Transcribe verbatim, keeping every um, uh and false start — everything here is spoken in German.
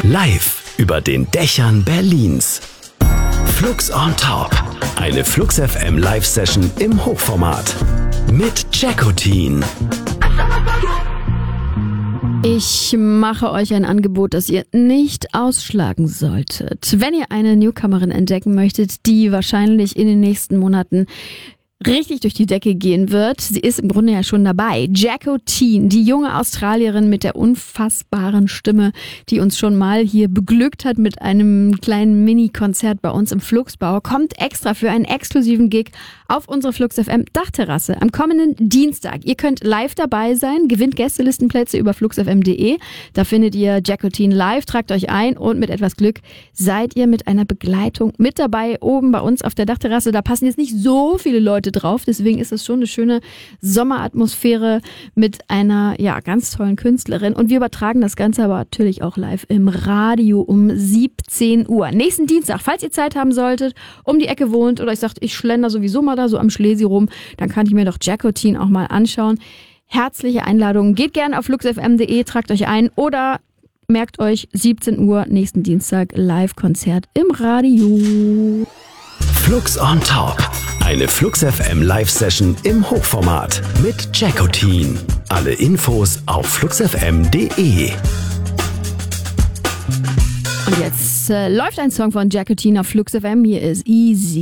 Live über den Dächern Berlins. Flux on Top. Eine Flux F M Live-Session im Hochformat. Mit Jackotin. Ich mache euch ein Angebot, das ihr nicht ausschlagen solltet. Wenn ihr eine Newcomerin entdecken möchtet, die wahrscheinlich in den nächsten Monaten richtig durch die Decke gehen wird. Sie ist im Grunde ja schon dabei. Jackotin, die junge Australierin mit der unfassbaren Stimme, die uns schon mal hier beglückt hat mit einem kleinen Mini-Konzert bei uns im Fluxbau, kommt extra für einen exklusiven Gig auf unsere Flux F M Dachterrasse am kommenden Dienstag. Ihr könnt live dabei sein, gewinnt Gästelistenplätze über fluxfm punkt de. Da findet ihr Jackotin live, tragt euch ein und mit etwas Glück seid ihr mit einer Begleitung mit dabei oben bei uns auf der Dachterrasse. Da passen jetzt nicht so viele Leute drauf, deswegen ist es schon eine schöne Sommeratmosphäre mit einer ja ganz tollen Künstlerin und wir übertragen das Ganze aber natürlich auch live im Radio um siebzehn Uhr. Nächsten Dienstag, falls ihr Zeit haben solltet, um die Ecke wohnt oder ich sagt, ich schlender sowieso mal da so am Schlesi rum, dann kann ich mir doch Jackotin auch mal anschauen. Herzliche Einladung, geht gerne auf fluxfm punkt de, tragt euch ein oder merkt euch siebzehn Uhr nächsten Dienstag Live-Konzert im Radio. Flux on Top. Eine Flux F M Live-Session im Hochformat mit Jackotin. Alle Infos auf fluxfm punkt de. Und jetzt äh, läuft ein Song von Jackotin auf Flux F M. Hier ist Easy.